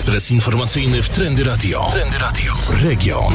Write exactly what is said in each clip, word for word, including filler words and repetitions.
Ekspres informacyjny w Trendy Radio. Trendy Radio. Region.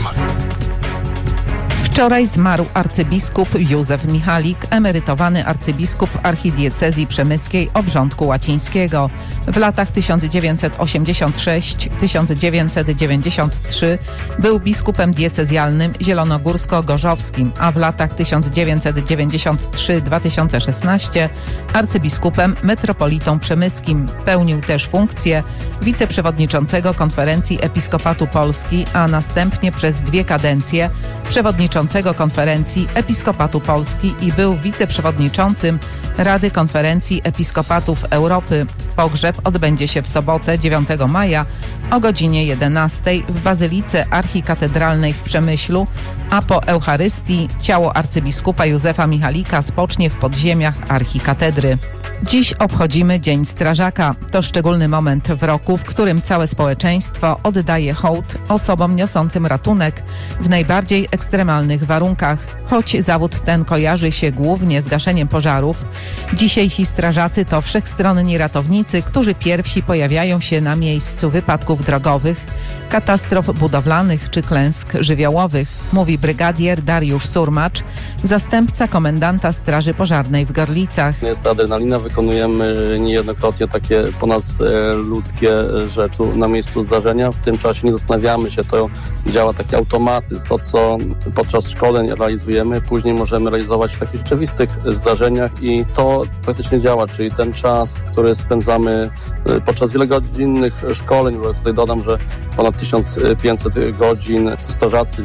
Wczoraj zmarł arcybiskup Józef Michalik, emerytowany arcybiskup archidiecezji przemyskiej obrządku łacińskiego. W latach tysiąc dziewięćset osiemdziesiąt sześć do tysiąc dziewięćset dziewięćdziesiąt trzy był biskupem diecezjalnym zielonogórsko-gorzowskim, a w latach tysiąc dziewięćset dziewięćdziesiąt trzy do dwa tysiące szesnastego arcybiskupem metropolitą przemyskim. Pełnił też funkcję wiceprzewodniczącego Konferencji Episkopatu Polski, a następnie przez dwie kadencje przewodniczącego Konferencji Episkopatu Polski i był wiceprzewodniczącym Rady Konferencji Episkopatów Europy. Pogrzeb odbędzie się w sobotę dziewiątego maja o godzinie jedenastej w Bazylice Archikatedralnej w Przemyślu, a po Eucharystii ciało arcybiskupa Józefa Michalika spocznie w podziemiach archikatedry. Dziś obchodzimy Dzień Strażaka. To szczególny moment w roku, w którym całe społeczeństwo oddaje hołd osobom niosącym ratunek w najbardziej ekstremalnych warunkach. Choć zawód ten kojarzy się głównie z gaszeniem pożarów, dzisiejsi strażacy to wszechstronni ratownicy, którzy pierwsi pojawiają się na miejscu wypadków drogowych, katastrof budowlanych czy klęsk żywiołowych, mówi brygadier Dariusz Surmacz, zastępca komendanta Straży Pożarnej w Gorlicach. Jest to adrenalina, wykonujemy niejednokrotnie takie ponadludzkie rzeczy na miejscu zdarzenia. W tym czasie nie zastanawiamy się, to działa taki automatyzm. To, co podczas szkoleń realizujemy, później możemy realizować w takich rzeczywistych zdarzeniach i to praktycznie działa, czyli ten czas, który spędzamy podczas wielogodzinnych szkoleń, bo tutaj dodam, że ponad tysiąc pięćset godzin strażacy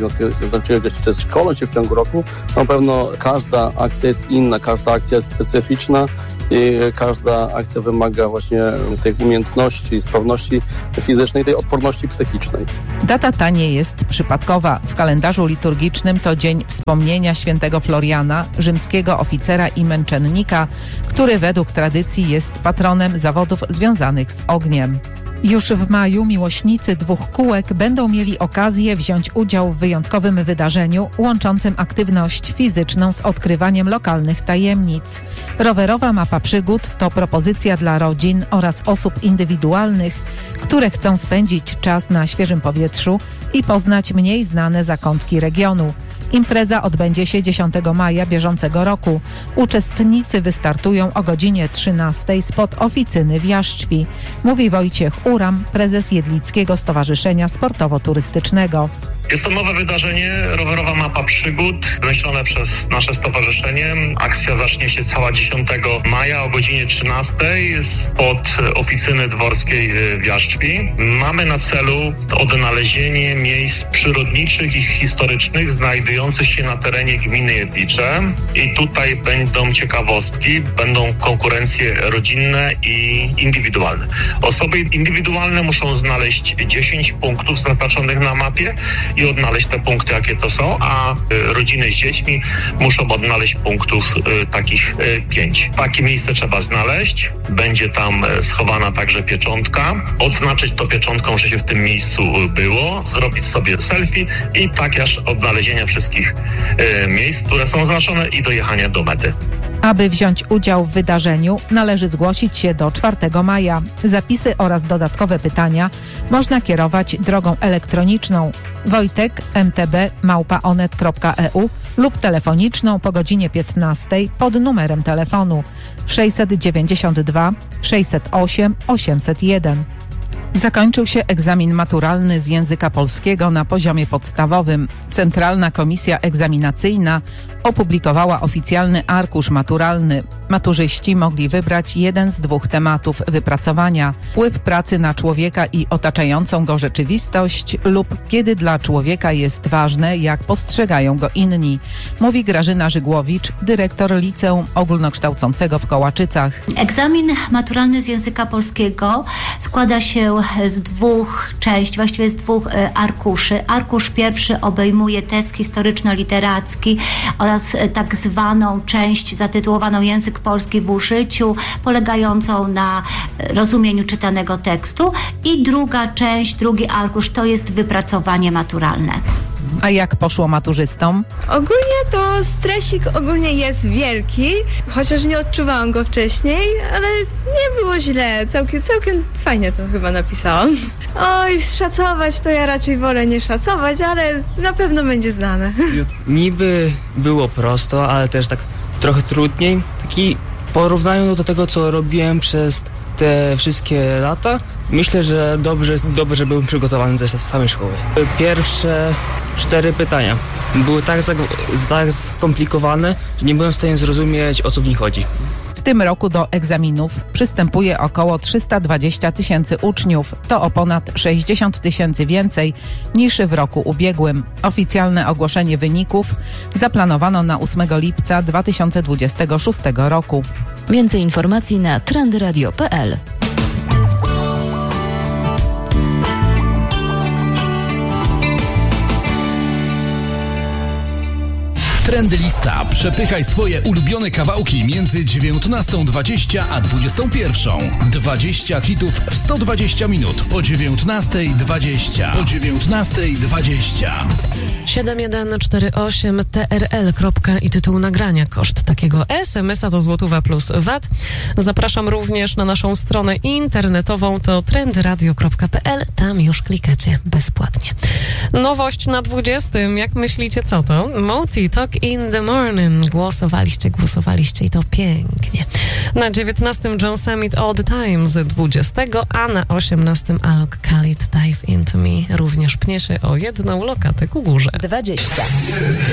to jest szkoleń się w ciągu roku. Na pewno każda akcja jest inna, każda akcja jest specyficzna i każda akcja wymaga właśnie tej umiejętności, sprawności fizycznej, tej odporności psychicznej. Data ta nie jest przypadkowa. W kalendarzu liturgicznym to dzień wspomnienia świętego Floriana, rzymskiego oficera i męczennika, który według tradycji jest patronem zawodów związanych z ogniem. Już w maju miłośnicy dwóch kółek będą mieli okazję wziąć udział w wyjątkowym wydarzeniu łączącym aktywność fizyczną z odkrywaniem lokalnych tajemnic. Rowerowa mapa przygód to propozycja dla rodzin oraz osób indywidualnych, które chcą spędzić czas na świeżym powietrzu i poznać mniej znane zakątki regionu. Impreza odbędzie się dziesiątego maja bieżącego roku. Uczestnicy wystartują o godzinie trzynastej spod oficyny w Jaszczwi, mówi Wojciech Uram, prezes Jedlickiego Stowarzyszenia Sportowo-Turystycznego. Jest to nowe wydarzenie, rowerowa mapa przygód, wymyślone przez nasze stowarzyszenie. Akcja zacznie się cała dziesiątego maja o godzinie trzynastej spod oficyny dworskiej w Jaszczwi. Mamy na celu odnalezienie miejsc przyrodniczych i historycznych znajdujących się na terenie gminy Jedlicze. I tutaj będą ciekawostki, będą konkurencje rodzinne i indywidualne. Osoby indywidualne muszą znaleźć dziesięć punktów zaznaczonych na mapie i odnaleźć te punkty, jakie to są, a y, rodziny z dziećmi muszą odnaleźć punktów y, takich y, pięć. Takie miejsce trzeba znaleźć, będzie tam y, schowana także pieczątka, odznaczyć to pieczątką, że się w tym miejscu y, było, zrobić sobie selfie i tak aż odnalezienia wszystkich y, miejsc, które są oznaczone i dojechania do mety. Aby wziąć udział w wydarzeniu, należy zgłosić się do czwartego maja. Zapisy oraz dodatkowe pytania można kierować drogą elektroniczną wojtek m t b małpa onet kropka e u lub telefoniczną po godzinie piętnastej pod numerem telefonu sześćset dziewięćdziesiąt dwa sześćset osiem osiemset jeden. Zakończył się egzamin maturalny z języka polskiego na poziomie podstawowym. Centralna Komisja Egzaminacyjna opublikowała oficjalny arkusz maturalny. Maturzyści mogli wybrać jeden z dwóch tematów wypracowania: wpływ pracy na człowieka i otaczającą go rzeczywistość lub kiedy dla człowieka jest ważne, jak postrzegają go inni, mówi Grażyna Żygłowicz, dyrektor Liceum Ogólnokształcącego w Kołaczycach. Egzamin maturalny z języka polskiego składa się z dwóch części, właściwie z dwóch arkuszy. Arkusz pierwszy obejmuje test historyczno-literacki oraz tak zwaną część zatytułowaną Język polski w użyciu, polegającą na rozumieniu czytanego tekstu, i druga część, drugi arkusz to jest wypracowanie maturalne. A jak poszło maturzystom? Ogólnie to stresik ogólnie jest wielki, chociaż nie odczuwałam go wcześniej, ale nie było źle, całkiem, całkiem fajnie to chyba napisałam. Oj, szacować to ja raczej wolę nie szacować, ale na pewno będzie znane. Niby było prosto, ale też tak trochę trudniej. Taki porównaniu do tego, co robiłem przez te wszystkie lata, myślę, że dobrze, dobrze byłem przygotowany ze samej szkoły. Pierwsze cztery pytania były tak, tak skomplikowane, że nie byłem w stanie zrozumieć, o co w nich chodzi. W tym roku do egzaminów przystępuje około trzysta dwadzieścia tysięcy uczniów. To o ponad sześćdziesiąt tysięcy więcej niż w roku ubiegłym. Oficjalne ogłoszenie wyników zaplanowano na ósmego lipca dwa tysiące dwudziestego szóstego roku. Więcej informacji na trendyradio kropka p l. Trendy Lista. Przepychaj swoje ulubione kawałki między dziewiętnastą dwadzieścia a dwudziestą pierwszą. dwadzieścia hitów w sto dwadzieścia minut o dziewiętnastej dwadzieścia. O dziewiętnastej dwadzieścia. siedem jeden cztery osiem T R L. I tytuł nagrania. Koszt takiego es em es a to złotówa plus V A T. Zapraszam również na naszą stronę internetową, to trendyradio kropka p l. Tam już klikacie bezpłatnie. Nowość na dwudziestym. Jak myślicie, co to? Moti Talk in the Morning. Głosowaliście, głosowaliście i to pięknie. Na dziewiętnastym John Summit All the Time z dwudziestego, a na osiemnastym Alok Khalid Dive Into Me również pnie się o jedną lokatę ku górze. dwadzieścia.